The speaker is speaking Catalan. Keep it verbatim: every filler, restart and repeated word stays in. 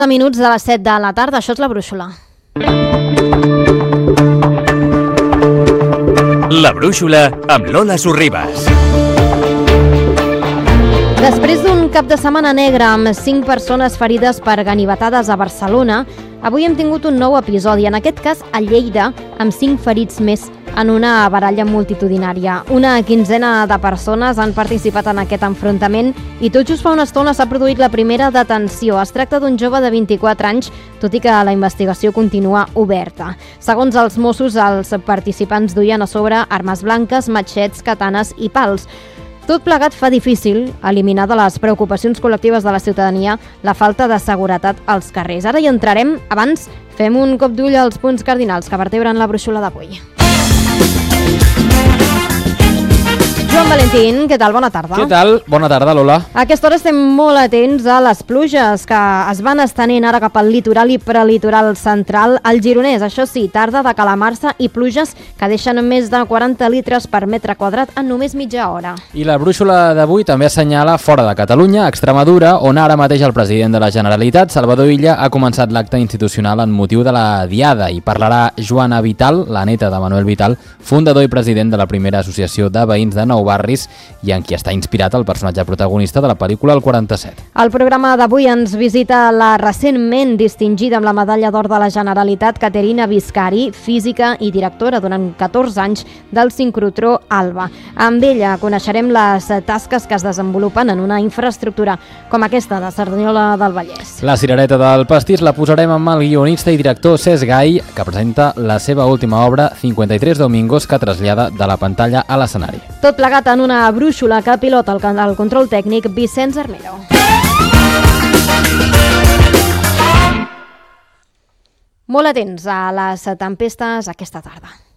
Minuts de les set de la tarda, això és la brúixola. La brúixola amb Lola Sorribas. Després d'un cap de setmana negre amb cinc persones ferides per ganivetades a Barcelona, avui hem tingut un nou episodi, en aquest cas a Lleida, amb cinc ferits més en una baralla multitudinària. Una quinzena de persones han participat en aquest enfrontament i tot just fa una estona s'ha produït la primera detenció. Es tracta d'un jove de vint-i-quatre anys, tot i que la investigació continua oberta. Segons els Mossos, els participants duien a sobre armes blanques, matxets, katanes i pals. Tot plegat fa difícil eliminar de les preocupacions col·lectives de la ciutadania la falta de seguretat als carrers. Ara hi entrarem. Abans, fem un cop d'ull als punts cardinals que vertebren la brúixola d'avui. Joan Valentín, què tal? Bona tarda. Què tal? Bona tarda, Lola. A aquesta hora estem molt atents a les pluges que es van estenent ara cap al litoral i prelitoral central. Al Gironès, això sí, tarda de calamarsa i pluges que deixen més de quaranta litres per metre quadrat en només mitja hora. I la brúixola d'avui també assenyala fora de Catalunya, Extremadura, on ara mateix el president de la Generalitat, Salvador Illa, ha començat l'acte institucional en motiu de la Diada i parlarà Joana Vital, la neta de Manuel Vital, fundador i president de la primera associació de veïns de Nou Barris i en qui està inspirat el personatge protagonista de la pel·lícula El quaranta-set. Al programa d'avui ens visita la recentment distingida amb la medalla d'or de la Generalitat, Caterina Viscari, física i directora durant catorze anys del sincrotró Alba. Amb ella coneixerem les tasques que es desenvolupen en una infraestructura com aquesta de Cerdanyola del Vallès. La cirereta del pastís la posarem amb el guionista i director Cesc Gai, que presenta la seva última obra, cinquanta-tres Domingos, que trasllada de la pantalla a l'escenari. Tot plegat en una brúixola que pilota el, el control tècnic Vicenç Armero. Molt atents a les tempestes aquesta tarda.